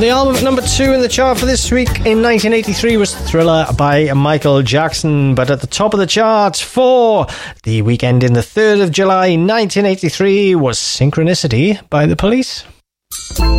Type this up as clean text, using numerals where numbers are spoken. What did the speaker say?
The album at number 2 in the chart for this week in 1983 was Thriller by Michael Jackson, but at the top of the chart for the weekend in the 3rd of July 1983 was Synchronicity by The Police.